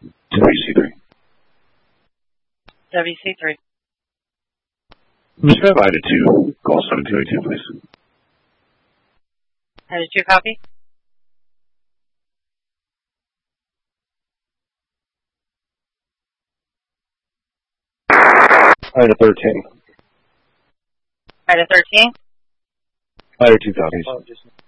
WC3. WC3. Describe Ida 2. Call 7282, please. Ida 2, copy. Ida 13. Ida 13. Ida 2 copies.